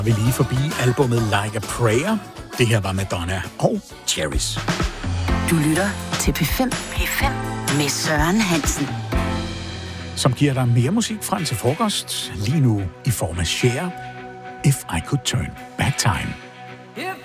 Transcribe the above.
Og vi lige forbi albummet Like a Prayer. Det her var Madonna og Cherries. Du lytter til P5. P5 med Søren Hansen. Som giver dig mere musik frem til frokost, lige nu i form af Cher, If I Could Turn Back Time.